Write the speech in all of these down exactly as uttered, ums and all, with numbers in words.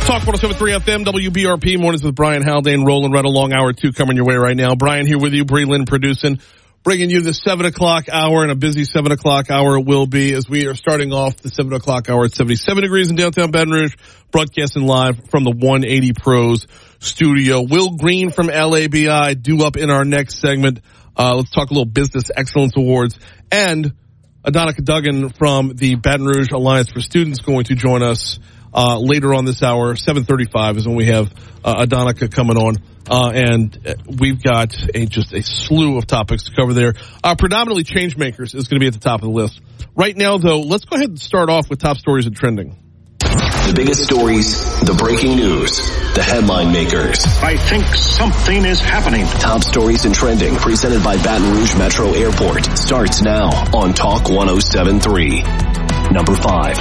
Talk one oh seven point three F M, W B R P, mornings with Brian Haldane, rolling right along, hour two coming your way right now. Brian here with you, Bree Lynn producing, bringing you the seven o'clock hour, and a busy seven o'clock hour it will be as we are starting off the seven o'clock hour at seventy-seven degrees in downtown Baton Rouge, broadcasting live from the one eighty Pros studio. Will Green from L A B I due up in our next segment. Uh, let's talk a little Business Excellence Awards, and Adonica Duggan from the Baton Rouge Alliance for Students going to join us Uh, later on this hour. Seven thirty-five is when we have uh, Adonica coming on, uh, and we've got a, just a slew of topics to cover there. Uh, predominantly change makers is going to be at the top of the list. Right now, though, let's go ahead and start off with top stories and trending. The biggest stories, the breaking news, the headline makers. I think something is happening. Top stories and trending, presented by Baton Rouge Metro Airport, starts now on Talk one oh seven point three. Number five.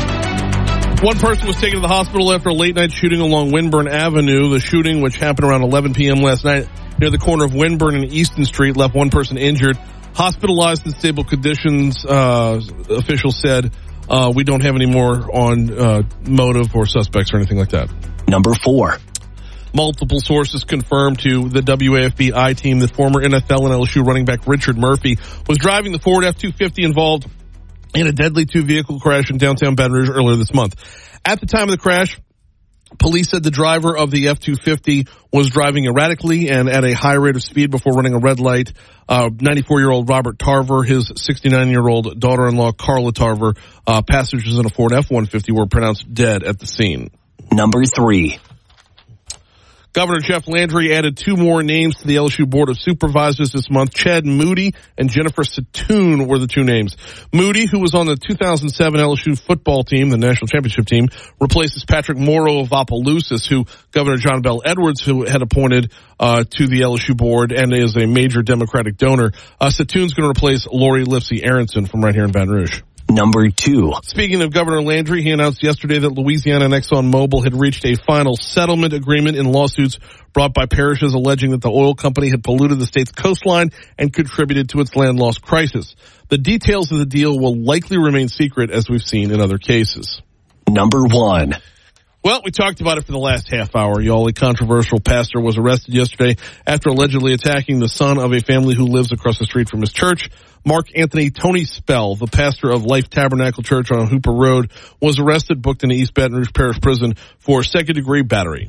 One person was taken to the hospital after a late-night shooting along Winburn Avenue. The shooting, which happened around eleven p.m. last night near the corner of Winburn and Easton Street, left one person injured. Hospitalized in stable conditions, uh, officials said. Uh, we don't have any more on uh, motive or suspects or anything like that. Number four. Multiple sources confirmed to the W A F B I-team that former N F L and L S U running back Richard Murphy was driving the Ford F two fifty involved in a deadly two-vehicle crash in downtown Baton Rouge earlier this month. At the time of the crash, police said the driver of the F two fifty was driving erratically and at a high rate of speed before running a red light. Uh, ninety-four-year-old Robert Tarver, his sixty-nine-year-old daughter-in-law Carla Tarver, uh, passengers in a Ford F one fifty were pronounced dead at the scene. Number three. Governor Jeff Landry added two more names to the L S U Board of Supervisors this month. Chad Moody and Jennifer Satoon were the two names. Moody, who was on the two thousand seven L S U football team, the national championship team, replaces Patrick Morrow of Opelousas, who Governor John Bell Edwards, who had appointed uh to the L S U board and is a major Democratic donor. Uh, Satoon's going to replace Lori Lipsy Aronson from right here in Baton Rouge. Number two. Speaking of Governor Landry, he announced yesterday that Louisiana and ExxonMobil had reached a final settlement agreement in lawsuits brought by parishes alleging that the oil company had polluted the state's coastline and contributed to its land loss crisis. The details of the deal will likely remain secret, as we've seen in other cases. Number one. Well, we talked about it for the last half hour. Y'all, a controversial pastor was arrested yesterday after allegedly attacking the son of a family who lives across the street from his church. Mark Anthony Tony Spell, the pastor of Life Tabernacle Church on Hooper Road, was arrested, booked into East Baton Rouge Parish Prison for second-degree battery.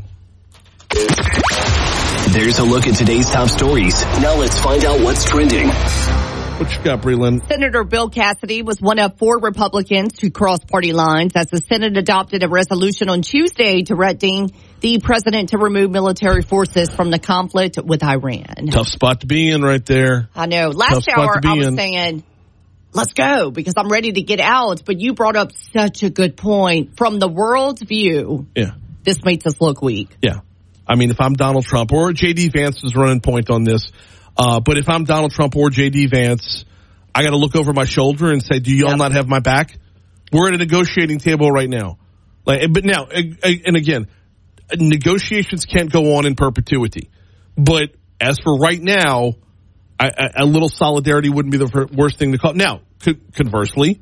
There's a look at today's top stories. Now let's find out what's trending. What you got, Breland? Senator Bill Cassidy was one of four Republicans to cross party lines as the Senate adopted a resolution on Tuesday directing the president to remove military forces from the conflict with Iran. Tough spot to be in right there. I know. Last hour I was in. saying, let's go, because I'm ready to get out. But you brought up such a good point. From the world's view, yeah, this makes us look weak. Yeah. I mean, if I'm Donald Trump, or J D. Vance is running point on this, Uh, but if I'm Donald Trump or J D. Vance, I got to look over my shoulder and say, do y'all yep. not have my back? We're at a negotiating table right now. Like, but now, and again, negotiations can't go on in perpetuity. But as for right now, I, a little solidarity wouldn't be the worst thing to call. Now, conversely,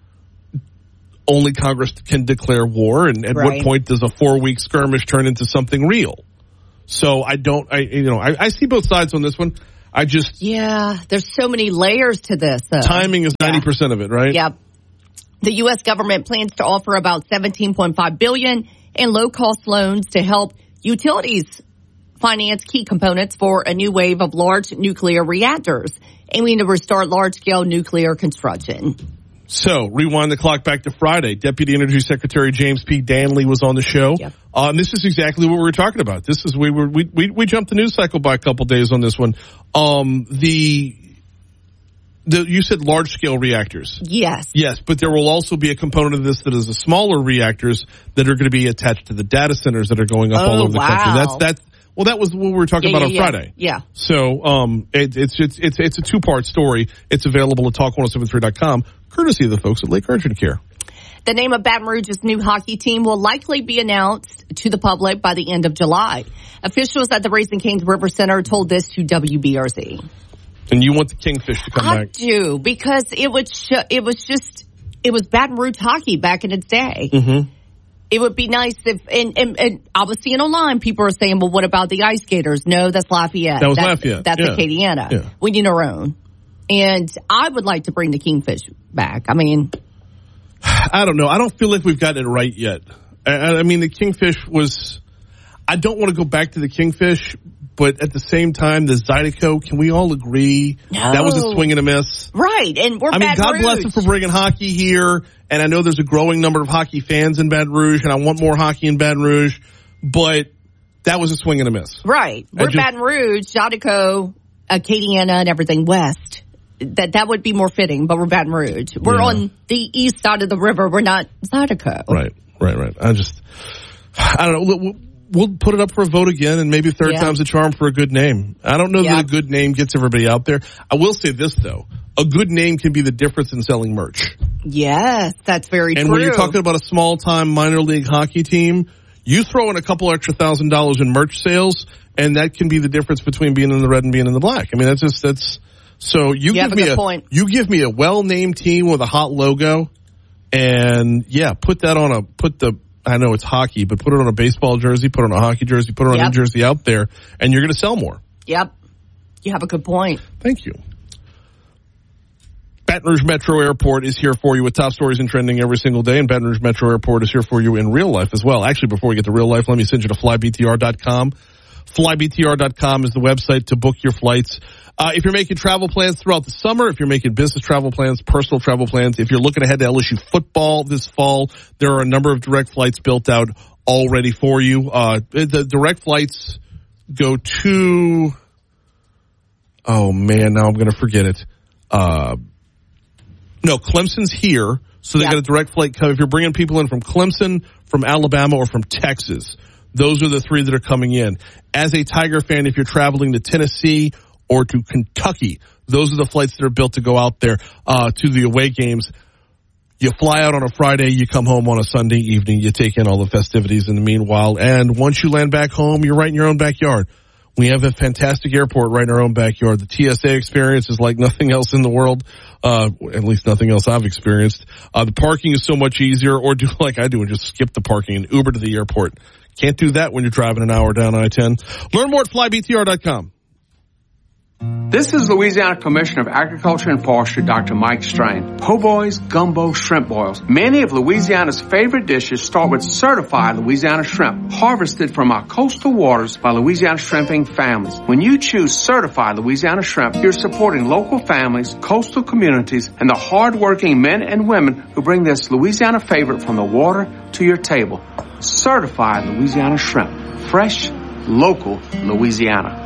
only Congress can declare war. And at right. what point does a four-week skirmish turn into something real? So I don't, I you know, I, I see both sides on this one. I just... Yeah, there's so many layers to this. Uh, timing is ninety percent of it, right? Yep. The U S government plans to offer about seventeen point five billion dollars in low-cost loans to help utilities finance key components for a new wave of large nuclear reactors, aiming to restart large-scale nuclear construction. So, rewind the clock back to Friday. Deputy Energy Secretary James P. Danley was on the show. Yep. Uh, and this is exactly what we were talking about. This is, we were, we, we, we jumped the news cycle by a couple days on this one. Um, the, the, you said large scale reactors. Yes. Yes, but there will also be a component of this that is the smaller reactors that are going to be attached to the data centers that are going up oh, all over the wow. country. That's, that's, well, that was what we were talking yeah, about yeah, on yeah. Friday. Yeah. So, um, it, it's, it's, it's, it's a two part story. It's available at talk one oh seven three dot com, courtesy of the folks at Lake Urgent Care. The name of Baton Rouge's new hockey team will likely be announced to the public by the end of July. Officials at the Raising Cane's River Center told this to W B R Z. And you want the Kingfish to come I back? I do, because it was sh- it was just it was Baton Rouge hockey back in its day. Mm-hmm. It would be nice if, and, and, and I was seeing online, people are saying, well, what about the ice skaters? No, that's Lafayette. That was that's, Lafayette. That's yeah. Acadiana. Yeah. We need our own. And I would like to bring the Kingfish back. I mean, I don't know. I don't feel like we've gotten it right yet. I, I mean, the Kingfish was, I don't want to go back to the Kingfish, but at the same time, the Zydeco, can we all agree no. that was a swing and a miss? Right. And we're I mean, Baton God Rouge. bless them for bringing hockey here. And I know there's a growing number of hockey fans in Baton Rouge, and I want more hockey in Baton Rouge, but that was a swing and a miss. Right. We're just, Baton Rouge, Zydeco, Acadiana, and everything west. That that would be more fitting, but we're Baton Rouge. We're yeah. on the east side of the river. We're not Zydeco. Right, right, right. I just, I don't know. We'll, we'll put it up for a vote again, and maybe third yeah. time's a charm for a good name. I don't know yeah. that a good name gets everybody out there. I will say this, though. A good name can be the difference in selling merch. Yes, that's very and true. And when you're talking about a small-time minor league hockey team, you throw in a couple extra thousand dollars in merch sales, and that can be the difference between being in the red and being in the black. I mean, that's just, that's, so you, you give me a, point. you give me a well-named team with a hot logo, and yeah, put that on a, put the, I know it's hockey, but put it on a baseball jersey, put it on a hockey jersey, put it on yep. a jersey out there, and you're going to sell more. Yep. You have a good point. Thank you. Baton Rouge Metro Airport is here for you with top stories and trending every single day, and Baton Rouge Metro Airport is here for you in real life as well. Actually, before we get to real life, let me send you to fly b t r dot com. fly b t r dot com is the website to book your flights. Uh, if you're making travel plans throughout the summer, if you're making business travel plans, personal travel plans, if you're looking ahead to L S U football this fall, there are a number of direct flights built out already for you. Uh, the direct flights go to, oh man, now I'm going to forget it. Uh, no, Clemson's here, so they yeah. got a direct flight come. If you're bringing people in from Clemson, from Alabama, or from Texas, those are the three that are coming in. As a Tiger fan, if you're traveling to Tennessee or to Kentucky, those are the flights that are built to go out there uh, to the away games. You fly out on a Friday, you come home on a Sunday evening, you take in all the festivities in the meanwhile, and once you land back home, you're right in your own backyard. We have a fantastic airport right in our own backyard. The T S A experience is like nothing else in the world, uh, at least nothing else I've experienced. Uh, the parking is so much easier, or do like I do and just skip the parking and Uber to the airport. Can't do that when you're driving an hour down I ten. Learn more at fly b t r dot com. This is Louisiana Commissioner of Agriculture and Forestry, Doctor Mike Strain. Po' boys, gumbo, shrimp boils. Many of Louisiana's favorite dishes start with certified Louisiana shrimp, harvested from our coastal waters by Louisiana shrimping families. When you choose certified Louisiana shrimp, you're supporting local families, coastal communities, and the hard-working men and women who bring this Louisiana favorite from the water to your table. Certified Louisiana shrimp. Fresh, local Louisiana.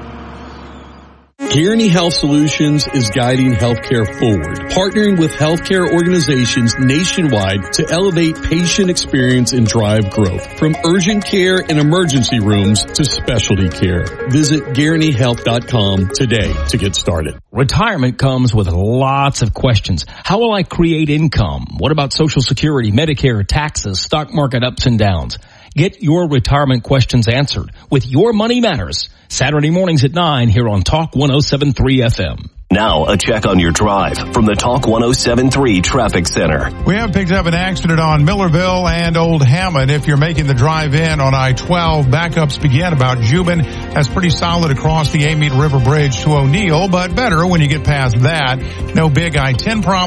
Guaranty Health Solutions is guiding healthcare forward, partnering with healthcare organizations nationwide to elevate patient experience and drive growth. From urgent care and emergency rooms to specialty care. Visit guaranty health dot com today to get started. Retirement comes with lots of questions. How will I create income? What about Social Security, Medicare, taxes, stock market ups and downs? Get your retirement questions answered with Your Money Matters. Saturday mornings at nine here on Talk one oh seven point three F M. Now, a check on your drive from the Talk one oh seven point three Traffic Center. We have picked up an accident on Millerville and Old Hammond. If you're making the drive in on I twelve, backups begin about Jubin. That's pretty solid across the Amite River Bridge to O'Neill, but better when you get past that. No big I ten problem.